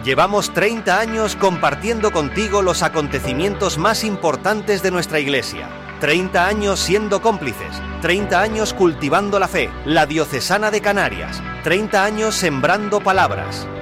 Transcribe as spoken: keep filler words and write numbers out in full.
Llevamos treinta años compartiendo contigo los acontecimientos más importantes de nuestra Iglesia. treinta años siendo cómplices, treinta años cultivando la fe, la Diocesana de Canarias, treinta años sembrando palabras,